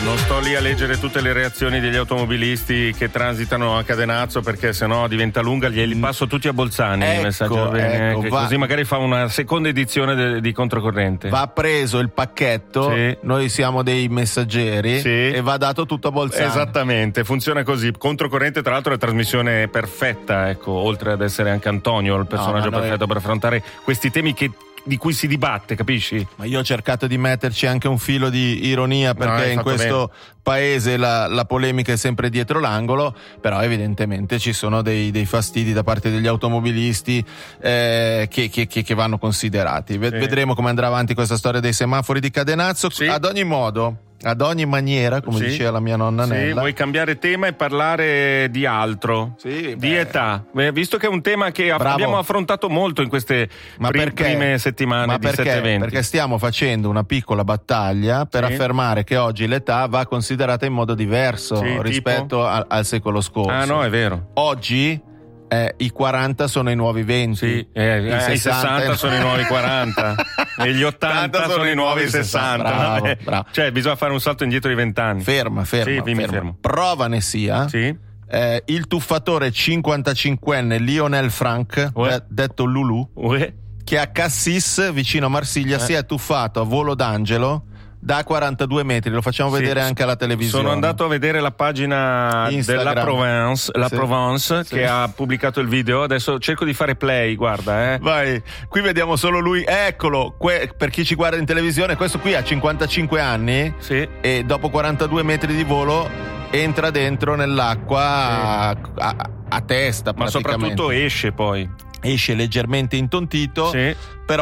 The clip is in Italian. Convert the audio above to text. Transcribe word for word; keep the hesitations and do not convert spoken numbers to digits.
Non sto lì a leggere tutte le reazioni degli automobilisti che transitano a Cadenazzo, perché sennò diventa lunga, glieli passo tutti a Bolzani. Ecco, il messaggio bene, ecco, che va. così magari fa una seconda edizione de, di Controcorrente. Va preso il pacchetto, Sì. noi siamo dei messaggeri, Sì. e va dato tutto a Bolzani. Esattamente, funziona così. Controcorrente, tra l'altro, è una trasmissione perfetta, ecco, oltre ad essere anche Antonio il personaggio ma noi- perfetto per affrontare questi temi che di cui si dibatte, capisci? Ma io ho cercato di metterci anche un filo di ironia, No, perché hai in fatto questo paese la, la polemica è sempre dietro l'angolo, però evidentemente ci sono dei, dei fastidi da parte degli automobilisti eh, che, che, che, che vanno considerati. Ve- Sì. Vedremo come andrà avanti questa storia dei semafori di Cadenazzo. Sì. Ad ogni modo, ad ogni maniera, come Sì. diceva la mia nonna Sì, Nella. vuoi cambiare tema e parlare di altro? Sì, Di beh. età. Beh, visto che è un tema che Bravo. abbiamo affrontato molto in queste Ma pri- perché? prime settimane Ma di perché? sette venti. Perché stiamo facendo una piccola battaglia per Sì. affermare che oggi l'età va considerata in modo diverso Sì, tipo? rispetto a- al secolo scorso. Ah no, è vero. Oggi eh, i quaranta sono i nuovi venti. Sì, eh, I eh, i sessanta sono i nuovi quaranta e gli ottanta sono i nuovi sessanta. Bravo, Eh, bravo. Cioè bisogna fare un salto indietro di vent'anni. Ferma, ferma, Sì, mi ferma. fermo. Prova ne sia Sì. eh, il tuffatore cinquantacinquenne Lionel Frank, Uè. de- detto Lulu, Uè. che a Cassis, vicino a Marsiglia, Eh. si è tuffato a volo d'angelo da quarantadue metri. Lo facciamo Sì, vedere anche alla televisione. Sono andato a vedere la pagina Instagram. della Provence, la Sì. Provence, Sì. che ha pubblicato il video. Adesso cerco di fare play, guarda, eh. Vai, qui vediamo solo lui. Eccolo, que- per chi ci guarda in televisione, questo qui ha cinquantacinque anni Sì. e dopo quarantadue metri di volo entra dentro nell'acqua a, a- a testa Ma praticamente. soprattutto esce poi. Esce leggermente intontito, Sì. però